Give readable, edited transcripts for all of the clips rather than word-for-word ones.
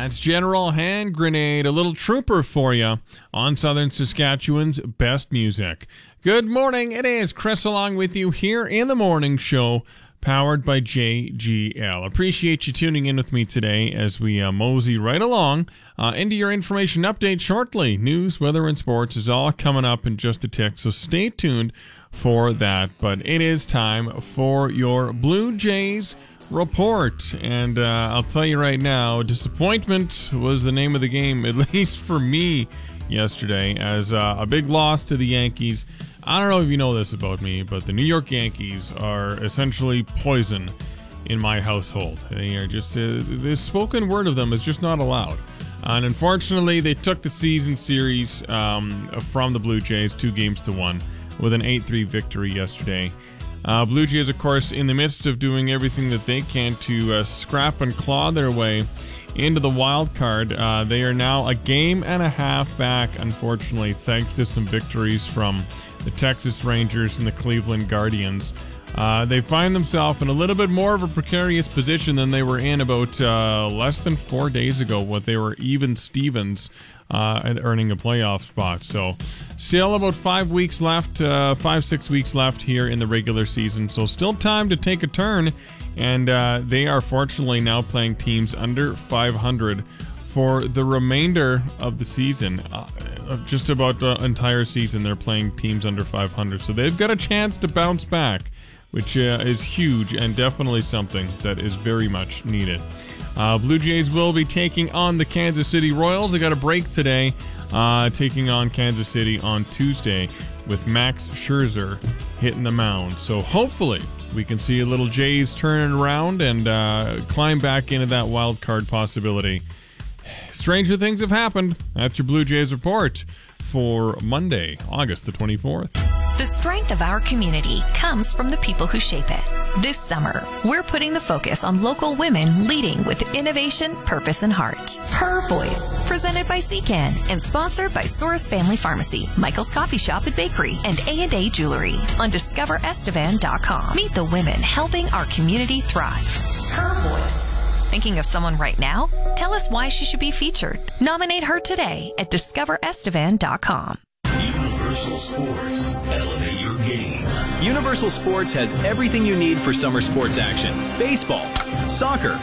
That's General Hand Grenade, a little trooper for you on Southern Saskatchewan's best music. Good morning. It is Chris along with you here in the morning show, powered by JGL. Appreciate you tuning in with me today as we mosey right along into your information update shortly. News, weather, and sports is all coming up in just a tick, so stay tuned for that. But it is time for your Blue Jays report, and I'll tell you right now, disappointment was the name of the game, at least for me yesterday, as a big loss to the Yankees. I don't know if you know this about me, but the New York Yankees are essentially poison in my household. They are just the spoken word of them is just not allowed, and unfortunately they took the season series from the Blue Jays 2-1 with an 8-3 victory yesterday. Blue Jays, of course, in the midst of doing everything that they can to scrap and claw their way into the wild card. They are now a game and a half back, unfortunately, thanks to some victories from the Texas Rangers and the Cleveland Guardians. They find themselves in a little bit more of a precarious position than they were in about less than 4 days ago, when they were even Stevens and earning a playoff spot. So still about 5 weeks left, 5-6 weeks left here in the regular season. So still time to take a turn. And they are fortunately now playing teams under 500 for the remainder of the season. Just about the entire season, they're playing teams under 500. So they've got a chance to bounce back, which is huge and definitely something that is very much needed. Blue Jays will be taking on the Kansas City Royals. They got a break today, taking on Kansas City on Tuesday with Max Scherzer hitting the mound. So hopefully we can see a little Jays turning around and climb back into that wild card possibility. Stranger things have happened. That's your Blue Jays report for Monday, August the 24th. The strength of our community comes from the people who shape it. This summer, we're putting the focus on local women leading with innovation, purpose, and heart. Her Voice, presented by Secan and sponsored by Soros Family Pharmacy, Michael's Coffee Shop and Bakery, and A&A Jewelry on DiscoverEstevan.com. Meet the women helping our community thrive. Her Voice. Thinking of someone right now? Tell us why she should be featured. Nominate her today at DiscoverEstevan.com. Universal Sports. Elevate your game. Universal Sports has everything you need for summer sports action. Baseball, soccer,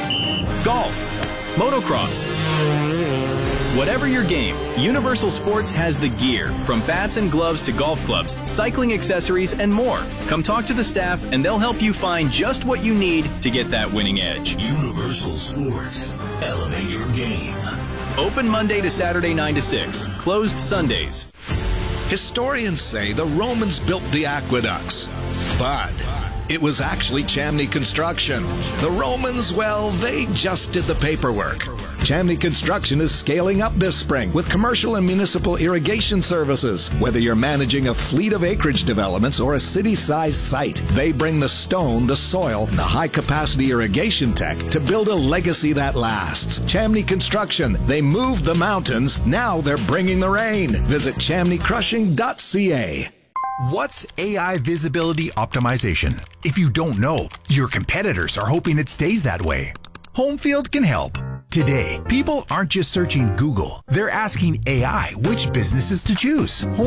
golf, motocross. Whatever your game, Universal Sports has the gear, from bats and gloves to golf clubs, cycling accessories, and more. Come talk to the staff and they'll help you find just what you need to get that winning edge. Universal Sports. Elevate your game. Open Monday to Saturday 9 to 6. Closed Sundays. Historians say the Romans built the aqueducts, but it was actually Chamney Construction. The Romans, well, they just did the paperwork. Chamney Construction is scaling up this spring with commercial and municipal irrigation services. Whether you're managing a fleet of acreage developments or a city-sized site, they bring the stone, the soil, and the high-capacity irrigation tech to build a legacy that lasts. Chamney Construction, they moved the mountains, now they're bringing the rain. Visit chamneycrushing.ca. What's AI visibility optimization? If you don't know, your competitors are hoping it stays that way. Homefield can help. Today, people aren't just searching Google. They're asking AI which businesses to choose.